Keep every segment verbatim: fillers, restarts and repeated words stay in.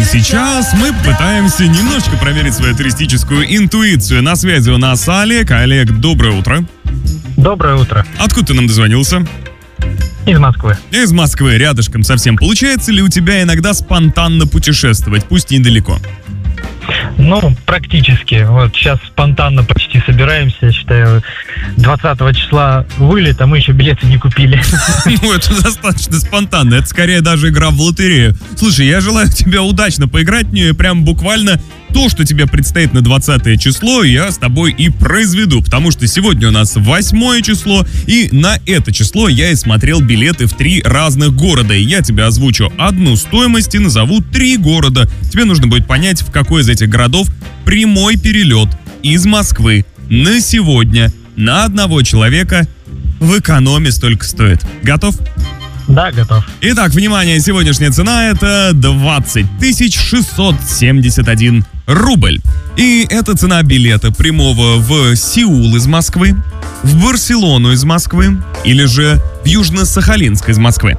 сейчас мы пытаемся немножечко проверить свою туристическую интуицию. На связи у нас Олег. Олег, доброе утро. Доброе утро. Откуда ты нам дозвонился? Из Москвы. Из Москвы, рядышком совсем. Получается ли у тебя иногда спонтанно путешествовать, пусть и недалеко? Ну, практически. Вот сейчас спонтанно почти собираемся, я считаю, двадцатого числа вылет, а мы еще билеты не купили. Ну, это достаточно спонтанно. Это скорее даже игра в лотерею. Слушай, я желаю тебе удачно поиграть в нее, и прям буквально то, что тебе предстоит на двадцатое число, я с тобой и произведу, потому что сегодня у нас восьмое число, и на это число я и смотрел билеты в три разных города. И я тебе озвучу одну стоимость и назову три города. Тебе нужно будет понять, в какой из этих городов прямой перелет из Москвы на сегодня на одного человека в экономе столько стоит. Готов? Да, готов. Итак, внимание, сегодняшняя цена — это двадцать тысяч шестьсот семьдесят один рубль. И это цена билета прямого в Сеул из Москвы, в Барселону из Москвы или же в Южно-Сахалинск из Москвы.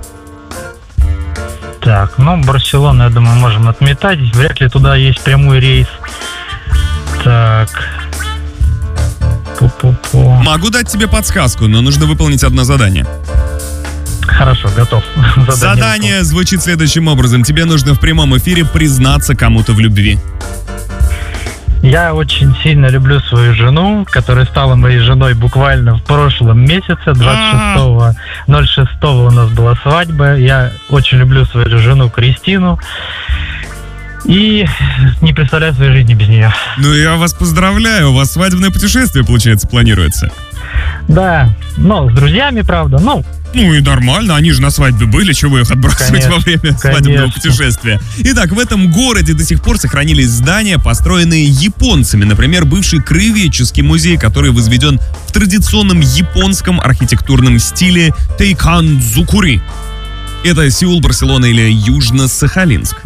Так, ну, Барселону, я думаю, можем отметать. Вряд ли туда есть прямой рейс. Так. Пу-пу-пу. Могу дать тебе подсказку, но нужно выполнить одно задание. Хорошо, готов. Задание, Задание звучит следующим образом. Тебе нужно в прямом эфире признаться кому-то в любви. Я очень сильно люблю свою жену, которая стала моей женой буквально в прошлом месяце, двадцать шестого ноль шестого у нас была свадьба. Я очень люблю свою жену Кристину и не представляю своей жизни без нее. Ну, я вас поздравляю, у вас свадебное путешествие, получается, планируется. Да, но с друзьями, правда, ну... Ну и нормально, они же на свадьбе были, чего вы их отбрасывать конечно, во время свадебного конечно. путешествия. Итак, в этом городе до сих пор сохранились здания, построенные японцами. Например, бывший краеведческий музей, который возведен в традиционном японском архитектурном стиле Тейкан-дзукури. Это Сеул, Барселона или Южно-Сахалинск.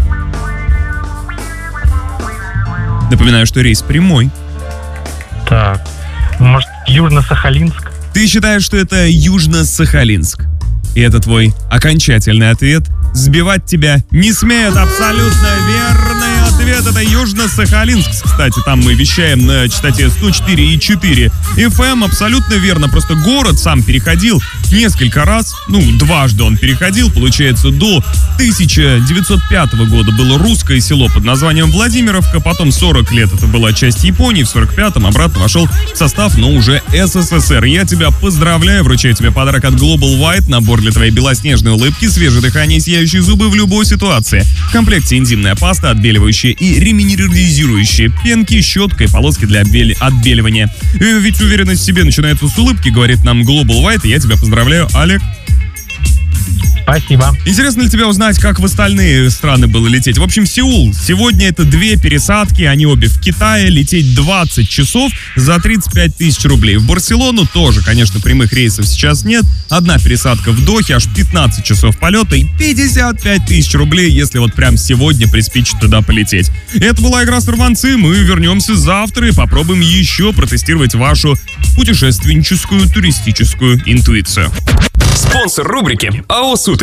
Напоминаю, что рейс прямой. Так, может, Южно-Сахалинск? Ты считаешь, что это Южно-Сахалинск? И это твой окончательный ответ? Сбивать тебя не смеют. Абсолютно верный ответ. Это Южно-Сахалинск. Кстати, там мы вещаем на частоте сто четыре и четыре эф эм. Абсолютно верно. Просто город сам переходил несколько раз. Ну, дважды он переходил. Получается, до тысяча девятьсот пятого года было русское село под названием Владимировка. Потом сорок лет это была часть Японии. В сорок пятом обратно вошел в состав, но уже эс эс эс эр. Я тебя поздравляю. Вручаю тебе подарок от Global White. Набор для твоей белоснежной улыбки, свежее дыхание, сияющие зубы в любой ситуации. В комплекте энзимная паста, отбеливающая и реминерализирующая пенки, щетка и полоски для отбели... отбеливания. И ведь уверенность в себе начинается с улыбки, говорит нам Global White, и я тебя поздравляю, Олег. Спасибо. Интересно ли тебе узнать, как в остальные страны было лететь? В общем, Сеул. Сегодня это две пересадки, они обе в Китае. Лететь двадцать часов за тридцать пять тысяч рублей. В Барселону тоже, конечно, прямых рейсов сейчас нет. Одна пересадка в Дохе, аж пятнадцать часов полета и пятьдесят пять тысяч рублей, если вот прям сегодня приспичит туда полететь. Это была игра «Сорванцы». Мы вернемся завтра и попробуем еще протестировать вашу путешественническую туристическую интуицию. Спонсор рубрики АО «Сутри».